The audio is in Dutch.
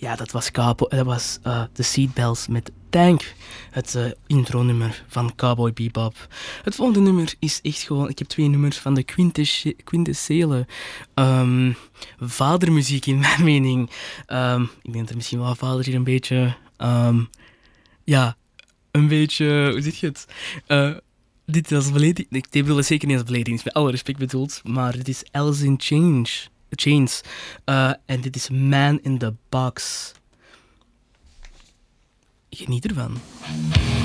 Ja, dat was de Seatbells met Tank. Het intro-nummer van Cowboy Bebop. Het volgende nummer is echt gewoon... Ik heb 2 nummers van de quintessele vadermuziek in mijn mening. Ik denk dat er misschien wel vader hier een beetje... ja, een beetje... Hoe zeg je het? Dit is belediging... Ik bedoel het zeker niet als belediging, is met alle respect bedoeld. Maar dit is Alice in Chains. En dit is Man in the Box. Geniet ervan.